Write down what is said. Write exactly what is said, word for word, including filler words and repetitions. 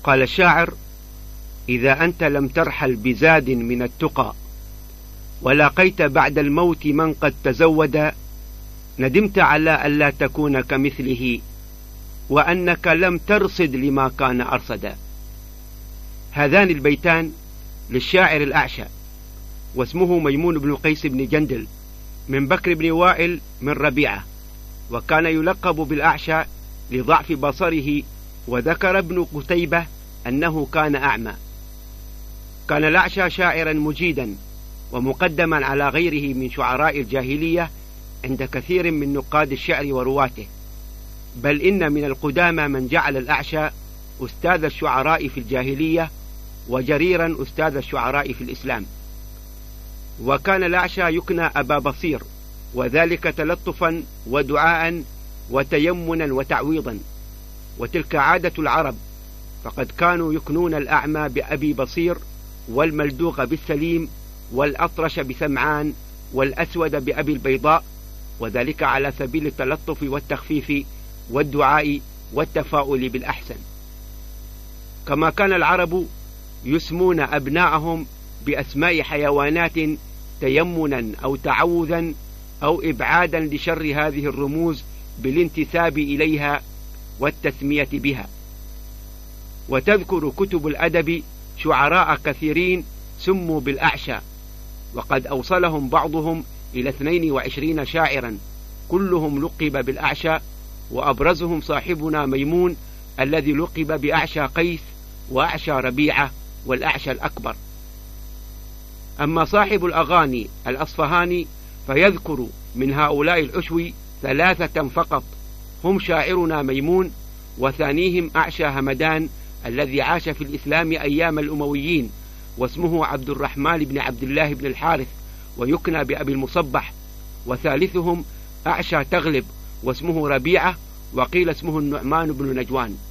قال الشاعر: إذا أنت لم ترحل بزاد من التقى ولاقيت بعد الموت من قد تزود، ندمت على ألا تكون كمثله وأنك لم ترصد لما كان أرصدا. هذان البيتان للشاعر الأعشى، واسمه ميمون بن قيس بن جندل من بكر بن وائل من ربيعة، وكان يلقب بالأعشى لضعف بصره. وذكر ابن قتيبة أنه كان أعمى. كان الأعشى شاعرا مجيدا ومقدما على غيره من شعراء الجاهلية عند كثير من نقاد الشعر ورواته، بل إن من القدامى من جعل الأعشى أستاذ الشعراء في الجاهلية وجريرا أستاذ الشعراء في الإسلام. وكان الأعشى يكنى أبا بصير، وذلك تلطفا ودعاء وتيمنا وتعويضا، وتلك عادة العرب، فقد كانوا يكنون الأعمى بأبي بصير، والملدوغ بالسليم، والأطرش بسمعان، والأسود بأبي البيضاء، وذلك على سبيل التلطف والتخفيف والدعاء والتفاؤل بالأحسن. كما كان العرب يسمون أبناءهم بأسماء حيوانات تيمنا أو تعوذا أو إبعادا لشر هذه الرموز بالانتساب إليها والتسمية بها. وتذكر كتب الأدب شعراء كثيرين سموا بالأعشى، وقد أوصلهم بعضهم إلى اثنين وعشرين شاعرا كلهم لقب بالأعشى، وأبرزهم صاحبنا ميمون الذي لقب بأعشى قيس وأعشى ربيعة والأعشى الأكبر. أما صاحب الأغاني الأصفهاني فيذكر من هؤلاء العشوي ثلاثة فقط، هم شاعرنا ميمون، وثانيهم أعشى همدان الذي عاش في الإسلام أيام الأمويين، واسمه عبد الرحمن بن عبد الله بن الحارث ويكنى بأبي المصبح، وثالثهم أعشى تغلب واسمه ربيعة، وقيل اسمه النعمان بن نجوان.